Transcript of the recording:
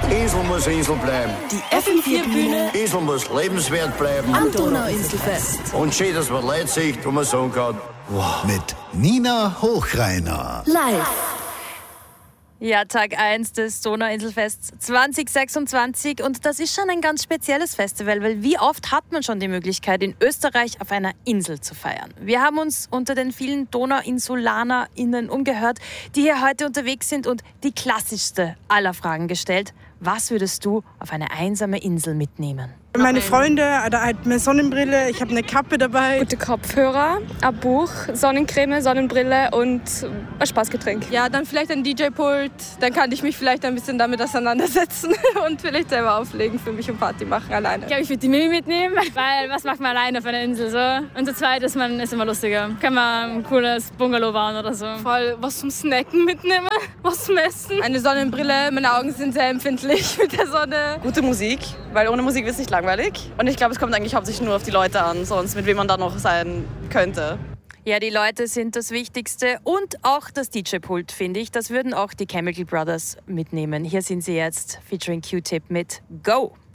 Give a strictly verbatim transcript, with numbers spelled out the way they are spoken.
Insel muss Insel bleiben. Die F M vier Bühne. Insel muss lebenswert bleiben. Am Donauinselfest. Und schön, dass man Leute sieht, wo man sagen kann. Wow. Mit Nina Hochreiner. Live. Ja, Tag eins des Donauinselfests zwanzig sechsundzwanzig und das ist schon ein ganz spezielles Festival, weil wie oft hat man schon die Möglichkeit, in Österreich auf einer Insel zu feiern? Wir haben uns unter den vielen DonauinsulanerInnen umgehört, die hier heute unterwegs sind und die klassischste aller Fragen gestellt. Was würdest du auf eine einsame Insel mitnehmen? Meine Freunde, da halt eine Sonnenbrille, ich habe eine Kappe dabei. Gute Kopfhörer, ein Buch, Sonnencreme, Sonnenbrille und ein Spaßgetränk. Ja, dann vielleicht ein D J-Pult, dann kann ich mich vielleicht ein bisschen damit auseinandersetzen und vielleicht selber auflegen für mich und Party machen alleine. Ich glaube, ich würde die Mimi mitnehmen, weil was macht man alleine auf einer Insel so? Und zu zweit ist man ist immer lustiger. Kann man ein cooles Bungalow bauen oder so. Voll was zum Snacken mitnehmen, was zum Essen. Eine Sonnenbrille, meine Augen sind sehr empfindlich mit der Sonne. Gute Musik, weil ohne Musik wird es nicht langweilig. Und ich glaube, es kommt eigentlich hauptsächlich nur auf die Leute an, sonst mit wem man da noch sein könnte. Ja, die Leute sind das Wichtigste und auch das D J-Pult, finde ich. Das würden auch die Chemical Brothers mitnehmen. Hier sind sie jetzt, featuring Q-Tip mit Go!